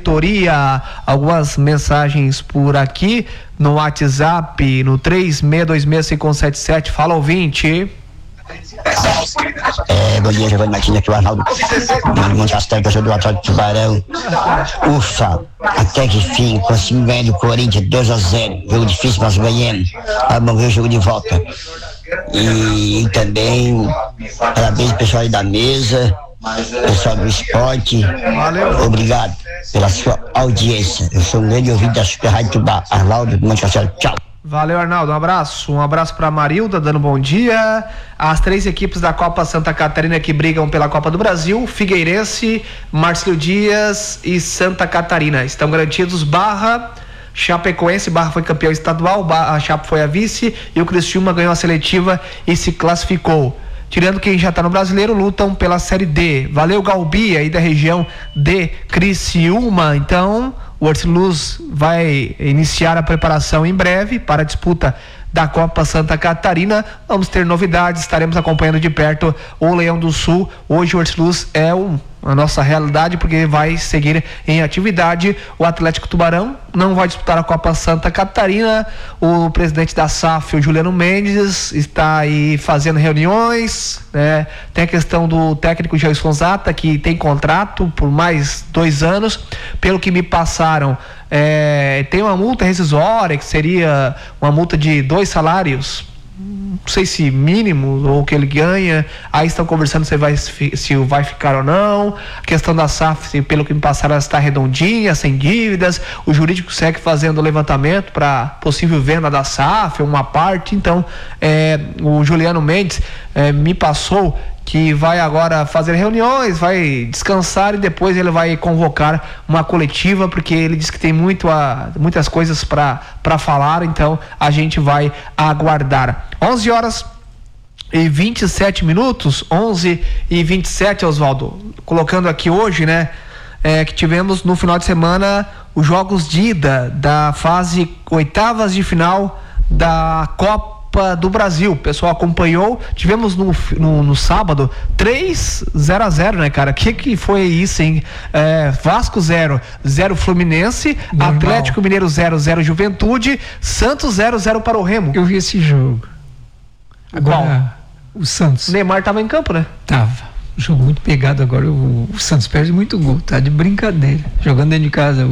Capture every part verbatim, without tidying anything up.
diretoria. Algumas mensagens por aqui no WhatsApp, no três seis dois seis cinco um sete sete. Fala, ouvinte. É, bom dia, Giovanni Martins, aqui o Arnaldo Monte Castelo, torcedor do Atlético Tubarão. Ufa, até que fim, conseguimos ganhar do Corinthians dois a zero, jogo difícil, mas ganhamos. Vamos ver o jogo de volta. E, e também parabéns ao pessoal aí da mesa, pessoal do esporte. Valeu. Obrigado pela sua audiência. Eu sou um grande ouvinte da Super Rádio Tubá, Arnaldo Monte Castelo. Tchau. Valeu, Arnaldo, um abraço, um abraço pra Marilda, dando bom dia. As três equipes da Copa Santa Catarina que brigam pela Copa do Brasil, Figueirense, Marcílio Dias e Santa Catarina, estão garantidos. Barra, Chapecoense, Barra foi campeão estadual, Barra, a Chape foi a vice e o Criciúma ganhou a seletiva e se classificou. Tirando quem já está no Brasileiro, lutam pela Série D. Valeu, Galbi, aí da região de Criciúma. Então, o Orsiluz vai iniciar a preparação em breve para a disputa da Copa Santa Catarina. Vamos ter novidades, estaremos acompanhando de perto o Leão do Sul. Hoje o Orsiluz é um, a nossa realidade, porque vai seguir em atividade. O Atlético Tubarão não vai disputar a Copa Santa Catarina. O presidente da S A F, o Juliano Mendes, está aí fazendo reuniões, né? Tem a questão do técnico Jailson Zata, que tem contrato por mais dois anos. Pelo que me passaram, é, tem uma multa rescisória, que seria uma multa de dois salários, não sei se mínimo ou que ele ganha. Aí estão conversando se vai, se vai ficar ou não. A questão da S A F, pelo que me passaram, ela está redondinha, sem dívidas. O jurídico segue fazendo o levantamento para possível venda da S A F, uma parte. Então, é, o Juliano Mendes é, me passou que vai agora fazer reuniões, vai descansar e depois ele vai convocar uma coletiva, porque ele diz que tem muito a, muitas coisas para para falar. Então a gente vai aguardar. onze horas e vinte e sete minutos, onze e vinte e sete, Oswaldo. Colocando aqui hoje, né, é, que tivemos no final de semana os jogos de ida da fase oitavas de final da Copa do Brasil. O pessoal acompanhou. Tivemos no, no, no sábado três zero a zero, né, cara? Que que foi isso, hein? É, Vasco zero, zero Fluminense, normal. Atlético Mineiro zero, zero Juventude, Santos zero, zero para o Remo. Eu vi esse jogo. Agora, qual? O Santos. O Neymar tava em campo, né? Tava. Jogo muito pegado agora. O, o Santos perde muito gol, tá de brincadeira. Jogando dentro de casa, o,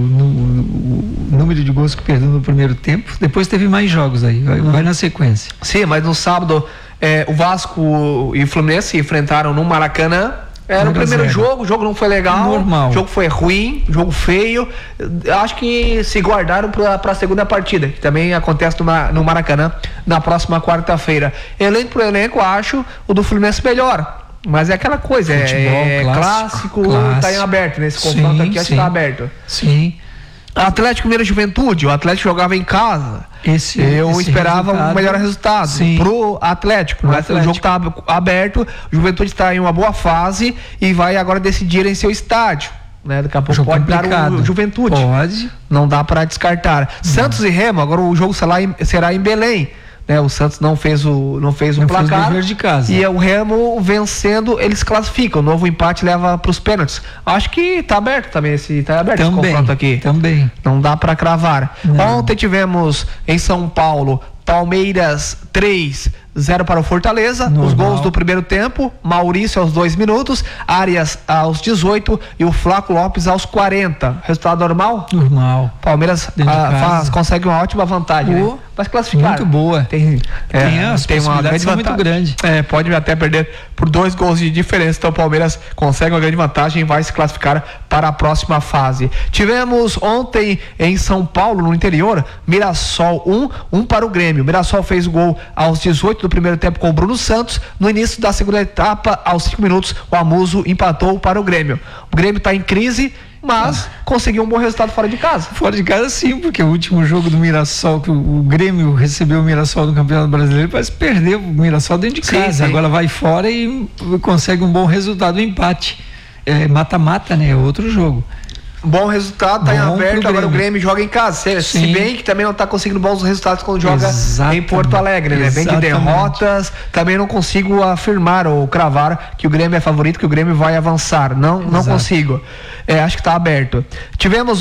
o, o número de gols que perdeu no primeiro tempo. Depois teve mais jogos aí, vai, vai na sequência. Sim, mas no sábado é, o Vasco e o Fluminense se enfrentaram no Maracanã. Era o primeiro jogo, o jogo não foi legal. Normal. O jogo foi ruim, jogo feio. Acho que se guardaram para a segunda partida, que também acontece no, no Maracanã na próxima quarta-feira. Elenco por elenco, acho o do Fluminense melhor. Mas é aquela coisa, futebol, é clássico, clássico, tá em aberto nesse confronto sim, aqui, acho sim. que tá aberto. Sim. Atlético Mineiro Juventude, o Atlético jogava em casa. Esse, eu esse esperava um melhor resultado sim. pro Atlético, mas Atlético. O jogo tá aberto, o Juventude está em uma boa fase e vai agora decidir em seu estádio, né? Daqui a pouco pode complicado. dar o Juventude. Pode. Não dá para descartar. Não. Santos e Remo, agora o jogo será em, será em Belém. Né, o Santos não fez o não fez não o placar fez de casa. E o Remo vencendo, eles classificam. O novo empate leva para os pênaltis. Acho que tá aberto também esse tá aberto também, esse confronto aqui. Também. Não dá para cravar. Não. Ontem tivemos em São Paulo Palmeiras três, zero para o Fortaleza. Normal. Os gols do primeiro tempo: Maurício aos dois minutos, Arias aos dezoito e o Flaco Lopes aos quarenta. Resultado normal? Normal. Palmeiras ah, faz, consegue uma ótima vantagem, oh, né? Vai se classificar. Muito boa. Tem, é, tem, as tem uma grande vantagem muito grande. É, pode até perder por dois gols de diferença. Então o Palmeiras consegue uma grande vantagem e vai se classificar para a próxima fase. Tivemos ontem em São Paulo, no interior, Mirassol um, um para o Grêmio. Mirassol fez o gol aos dezoito do primeiro tempo com o Bruno Santos. No início da segunda etapa, aos cinco minutos, o Amuso empatou para o Grêmio. O Grêmio está em crise, mas ah. conseguiu um bom resultado fora de casa. Fora de casa sim, porque o último jogo do Mirassol, que o, o Grêmio recebeu o Mirassol no Campeonato Brasileiro, parece perder o Mirassol dentro de casa. Sim, sim. Agora vai fora e consegue um bom resultado, um empate. É, mata-mata, né? É outro jogo. Bom resultado, tá em aberto, agora o Grêmio joga em casa. Se, se bem que também não tá conseguindo bons resultados quando joga Exatamente. em Porto Alegre, né? Vem de derrotas, também não consigo afirmar ou cravar que o Grêmio é favorito, que o Grêmio vai avançar. Não, não consigo. É, acho que tá aberto. Tivemos